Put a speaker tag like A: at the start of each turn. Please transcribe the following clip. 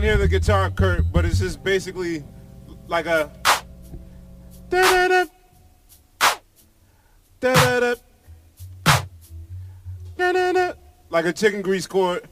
A: hear the guitar, Kurt, but it's just basically like a da da da da da da da, like a chicken grease chord.